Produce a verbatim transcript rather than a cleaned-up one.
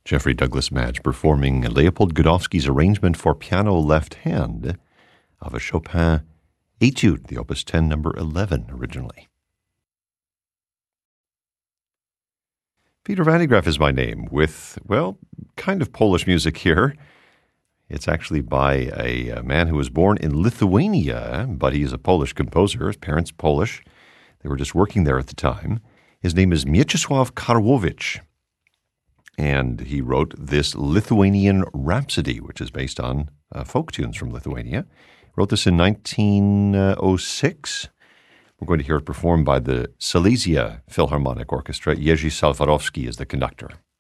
Jeffrey Douglas Madge performing Leopold Godofsky's arrangement for piano left hand of a Chopin Etude, the Opus ten, number eleven originally. Peter Van de Graaff is my name, with, well, kind of Polish music here. It's actually by a, a man who was born in Lithuania, but he is a Polish composer. His parents Polish. They were just working there at the time. His name is Mieczysław Karłowicz, and he wrote this Lithuanian Rhapsody, which is based on uh, folk tunes from Lithuania. He wrote this in nineteen oh six. We're going to hear it performed by the Silesia Philharmonic Orchestra. Jerzy Salwarowski is the conductor.